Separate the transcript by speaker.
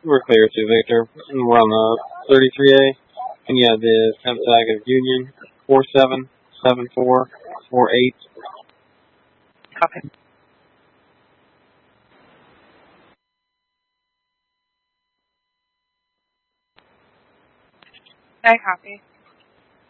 Speaker 1: We're clear to Victor. And we're on the 33A. And yeah, the temp tag is Union 477448.
Speaker 2: Copy. I copy.